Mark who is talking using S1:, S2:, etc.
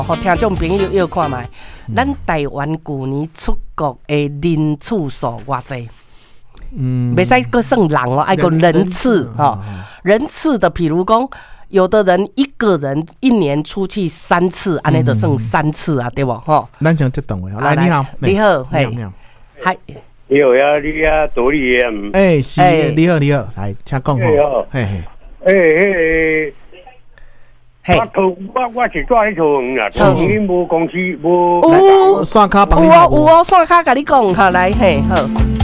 S1: 互听众朋友要看卖，咱台湾旧年出国的人次数偌济？袂使搁算人哦，爱个人次哈。人次的，比如讲，有的人一个人一年出去3次，安尼就算3次啊，对不？哈。
S2: 咱像这档位，来你好，
S1: 你好，嘿，嗨，
S3: 你好呀，你呀，多利呀，
S2: 是，你好，来，请讲吼，嘿。
S3: 我是住喺桃园啦，桃园无公司无。
S2: 有刷卡帮你
S1: 有哦，刷卡甲你讲哈，来嘿好。